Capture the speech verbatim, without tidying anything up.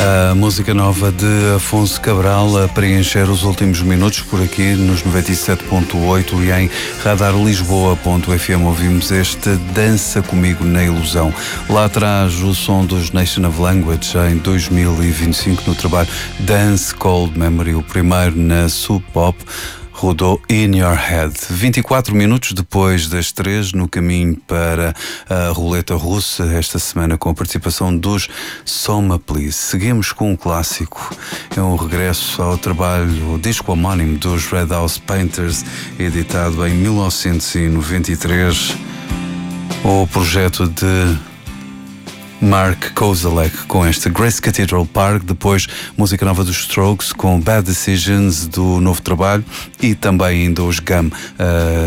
A música nova de Afonso Cabral a preencher os últimos minutos por aqui nos noventa e sete ponto oito e em radar lisboa ponto f m ouvimos este Dança Comigo na Ilusão. Lá atrás o som dos Nation of Language em dois mil e vinte e cinco no trabalho Dance Cold Memory, o primeiro na Sub Pop. Rodou In Your Head. vinte e quatro minutos depois das três, no caminho para a roleta russa, esta semana com a participação dos Soma Please. Seguimos com um clássico. É um regresso ao trabalho, o disco homónimo dos Red House Painters, editado em mil novecentos e noventa e três. O projeto de Mark Kozelek com este Grace Cathedral Park, depois música nova dos Strokes com Bad Decisions do novo trabalho e também ainda os Gum. Uh,